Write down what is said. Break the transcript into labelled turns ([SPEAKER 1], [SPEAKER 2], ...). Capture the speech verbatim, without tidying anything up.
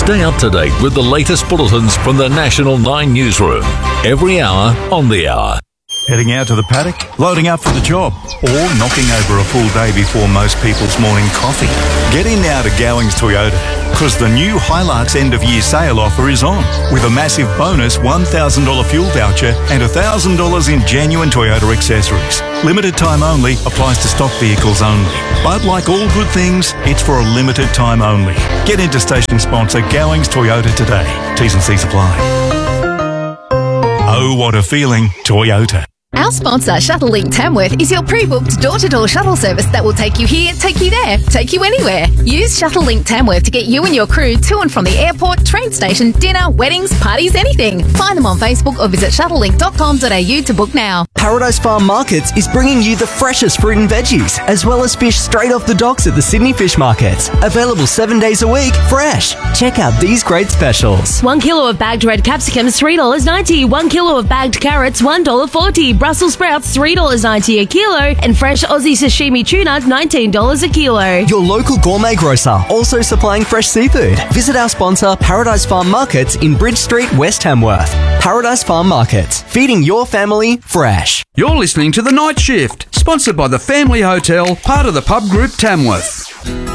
[SPEAKER 1] Stay up to date with the latest bulletins from the National nine Newsroom. Every hour on the hour.
[SPEAKER 2] Heading out to the paddock, loading up for the job, or knocking over a full day before most people's morning coffee. Get in now to Gowings Toyota, because the new Hilux end-of-year sale offer is on, with a massive bonus one thousand dollars fuel voucher and one thousand dollars in genuine Toyota accessories. Limited time only, applies to stock vehicles only. But like all good things, it's for a limited time only. Get into station sponsor Gowings Toyota today. T's and C's apply. Oh, what a feeling, Toyota.
[SPEAKER 3] Our sponsor, Shuttlelink Tamworth, is your pre-booked door-to-door shuttle service that will take you here, take you there, take you anywhere. Use Shuttlelink Tamworth to get you and your crew to and from the airport, train station, dinner, weddings, parties, anything. Find them on Facebook or visit shuttlelink dot com dot a u to book now.
[SPEAKER 4] Paradise Farm Markets is bringing you the freshest fruit and veggies, as well as fish straight off the docks at the Sydney Fish Markets. Available seven days a week, fresh. Check out these great specials.
[SPEAKER 5] One kilo of bagged red capsicums, three dollars ninety. One kilo of bagged carrots, one dollar forty. Brussels sprouts, three dollars ninety a kilo. And fresh Aussie sashimi tuna, nineteen dollars a kilo.
[SPEAKER 4] Your local gourmet grocer, also supplying fresh seafood. Visit our sponsor, Paradise Farm Markets in Bridge Street, West Tamworth. Paradise Farm Markets, feeding your family fresh.
[SPEAKER 6] You're listening to The Night Shift, sponsored by the Family Hotel, part of the Pub Group Tamworth.